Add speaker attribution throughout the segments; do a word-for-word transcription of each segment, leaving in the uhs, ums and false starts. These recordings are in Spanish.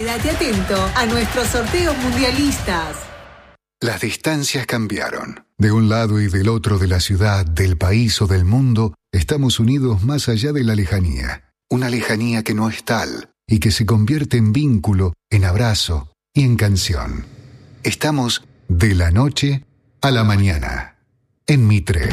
Speaker 1: Quédate atento a nuestros sorteos mundialistas.
Speaker 2: Las distancias cambiaron. De un lado y del otro de la ciudad, del país o del mundo, estamos unidos más allá de la lejanía. Una lejanía que no es tal y que se convierte en vínculo, en abrazo y en canción. Estamos de la noche a la mañana, en Mitre.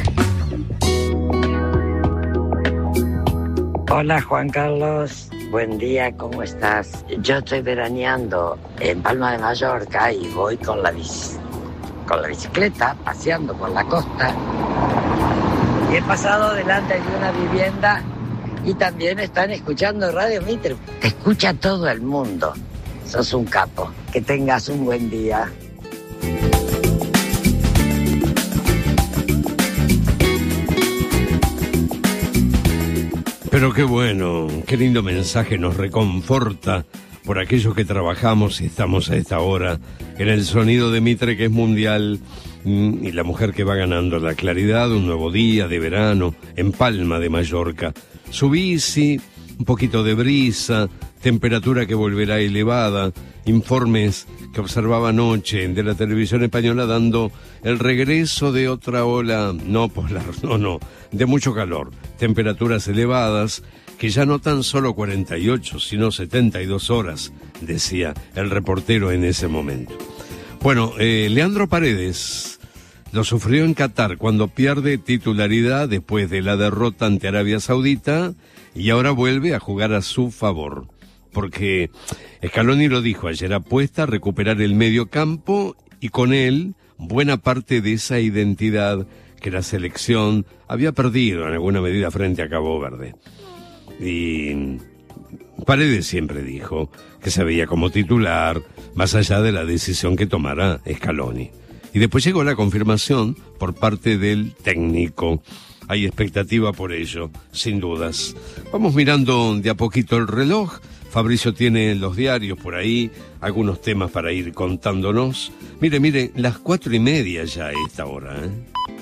Speaker 3: Hola Juan Carlos, buen día, ¿cómo estás? Yo estoy veraneando en Palma de Mallorca y voy con la, bici, con la bicicleta paseando por la costa. Y he pasado delante de una vivienda y también están escuchando Radio Mitre. Te escucha todo el mundo. Sos un capo. Que tengas un buen día.
Speaker 4: Pero qué bueno, qué lindo mensaje nos reconforta por aquellos que trabajamos y estamos a esta hora en el sonido de Mitre, que es mundial, y la mujer que va ganando la claridad, un nuevo día de verano en Palma de Mallorca. Su bici, un poquito de brisa, temperatura que volverá elevada, informes que observaba anoche de la televisión española dando el regreso de otra ola, no polar, no, no, de mucho calor, temperaturas elevadas, que ya no tan solo cuarenta y ocho, sino setenta y dos horas, decía el reportero en ese momento. Bueno, eh, Leandro Paredes lo sufrió en Qatar cuando pierde titularidad después de la derrota ante Arabia Saudita y ahora vuelve a jugar a su favor. Porque Scaloni lo dijo ayer, apuesta a recuperar el medio campo y con él buena parte de esa identidad que la selección había perdido en alguna medida frente a Cabo Verde. Y Paredes siempre dijo que se veía como titular, más allá de la decisión que tomara Scaloni. Y después llegó la confirmación por parte del técnico. Hay expectativa por ello, sin dudas. Vamos mirando de a poquito el reloj. Fabricio tiene los diarios por ahí, algunos temas para ir contándonos. Mire, mire, las cuatro y media ya a esta hora, ¿eh?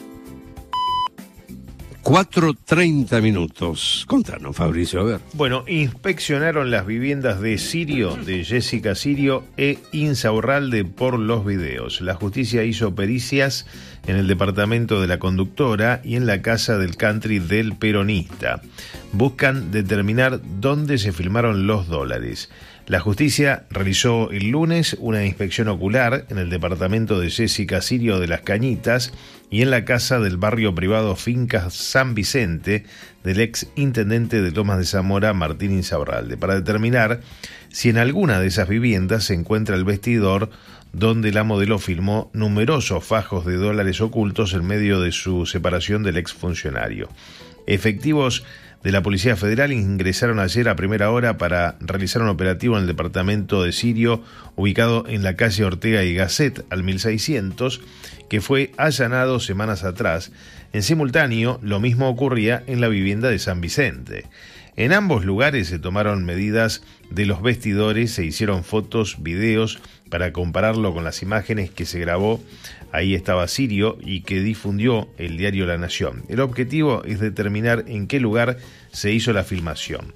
Speaker 4: Cuatro treinta minutos. Contanos, Fabricio, a ver.
Speaker 5: Bueno, inspeccionaron las viviendas de Sirio, de Jessica Sirio e Insaurralde por los videos. La justicia hizo pericias en el departamento de la conductora y en la casa del country del peronista. Buscan determinar dónde se filmaron los dólares. La justicia realizó el lunes una inspección ocular en el departamento de Jessica Sirio de Las Cañitas y en la casa del barrio privado Fincas San Vicente del ex intendente de Lomas de Zamora, Martín Insaurralde, para determinar si en alguna de esas viviendas se encuentra el vestidor donde la modelo filmó numerosos fajos de dólares ocultos en medio de su separación del exfuncionario. Efectivos de la Policía Federal ingresaron ayer a primera hora para realizar un operativo en el departamento de Sirio, ubicado en la calle Ortega y Gasset, al mil seiscientos, que fue allanado semanas atrás. En simultáneo, lo mismo ocurría en la vivienda de San Vicente. En ambos lugares se tomaron medidas de los vestidores, se hicieron fotos, videos, para compararlo con las imágenes que se grabó. Ahí estaba Sirio y que difundió el diario La Nación. El objetivo es determinar en qué lugar se hizo la filmación.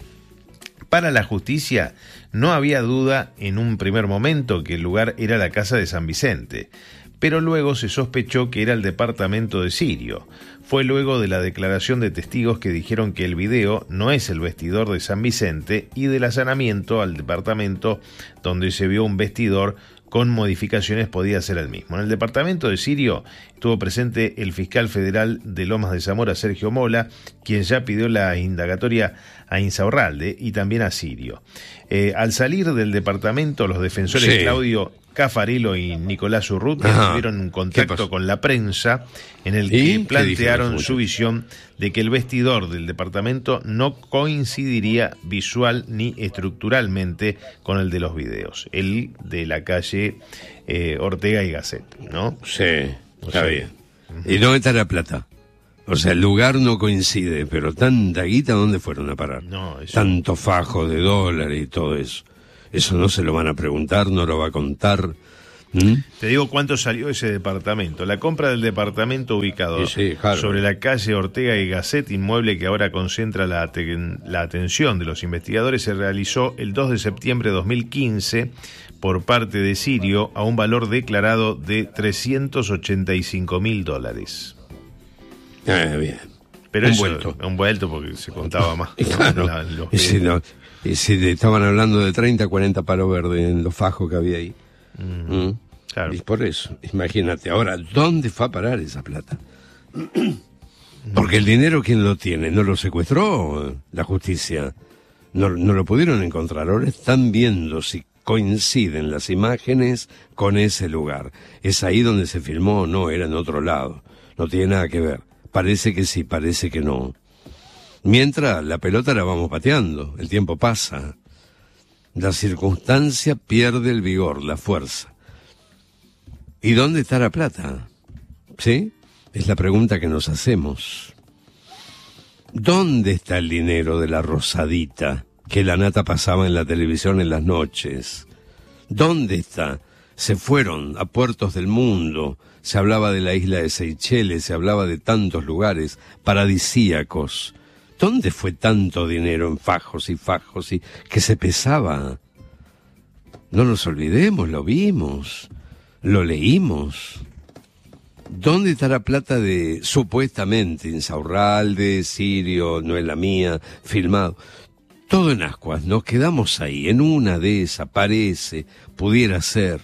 Speaker 5: Para la justicia no había duda en un primer momento que el lugar era la casa de San Vicente, pero luego se sospechó que era el departamento de Sirio. Fue luego de la declaración de testigos que dijeron que el video no es el vestidor de San Vicente y del allanamiento al departamento donde se vio un vestidor con modificaciones podía ser el mismo. En el departamento de Sirio estuvo presente el fiscal federal de Lomas de Zamora, Sergio Mola, quien ya pidió la indagatoria a Insaurralde y también a Sirio. Eh, al salir del departamento, los defensores
Speaker 4: Sí.
Speaker 5: Claudio Cafarello y Nicolás Urrutia tuvieron un contacto con la prensa en el que plantearon su visión de que el vestidor del departamento no coincidiría visual ni estructuralmente con el de los videos, el de la calle eh, Ortega y Gasset, ¿no?
Speaker 4: Sí,
Speaker 5: O
Speaker 4: está
Speaker 5: sea,
Speaker 4: bien. ¿Y dónde está la plata? O sea, el lugar no coincide, pero tanta guita, ¿dónde fueron a parar?
Speaker 5: No, eso...
Speaker 4: Tanto fajo de dólares y todo eso. Eso no se lo van a preguntar, no lo va a contar. ¿Mm?
Speaker 5: Te digo cuánto salió ese departamento. La compra del departamento ubicado
Speaker 4: sí, sí, claro.
Speaker 5: sobre la calle Ortega y Gasset, inmueble que ahora concentra la, aten- la atención de los investigadores, se realizó el dos de septiembre de dos mil quince por parte de Sirio a un valor declarado de trescientos ochenta y cinco mil dólares.
Speaker 4: Ah, bien.
Speaker 5: Pero
Speaker 4: un
Speaker 5: eso,
Speaker 4: vuelto.
Speaker 5: un vuelto porque se contaba más.
Speaker 4: Claro.
Speaker 5: La- los
Speaker 4: y, si no, y si te estaban hablando de treinta, cuarenta palos verdes en los fajos que había ahí.
Speaker 5: Mm,
Speaker 4: ¿Mm?
Speaker 5: claro.
Speaker 4: Y por eso, imagínate. Ahora, ¿dónde fue a parar esa plata? Porque el dinero, ¿quién lo tiene? ¿No lo secuestró la justicia? No, no lo pudieron encontrar. Ahora están viendo si coinciden las imágenes con ese lugar. ¿Es ahí donde se filmó o no? Era en otro lado. No tiene nada que ver. Parece que sí, parece que no. Mientras, la pelota la vamos pateando. El tiempo pasa. La circunstancia pierde el vigor, la fuerza. ¿Y dónde está la plata? ¿Sí? Es la pregunta que nos hacemos. ¿Dónde está el dinero de la rosadita que la nata pasaba en la televisión en las noches? ¿Dónde está? Se fueron a puertos del mundo. Se hablaba de la isla de Seychelles, se hablaba de tantos lugares paradisíacos. ¿Dónde fue tanto dinero en fajos y fajos y que se pesaba? No nos olvidemos, lo vimos, lo leímos. ¿Dónde está la plata de, supuestamente, Insaurralde, Sirio, no es la mía, filmado? Todo en ascuas, nos quedamos ahí, en una de esas, parece, pudiera ser.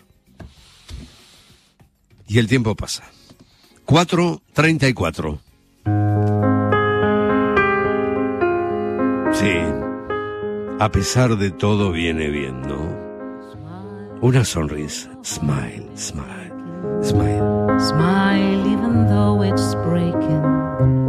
Speaker 4: Y el tiempo pasa. cuatro treinta y cuatro. Sí, a pesar de todo viene bien, ¿no? Una sonrisa. Smile, smile, smile.
Speaker 6: Smile even though it's breaking.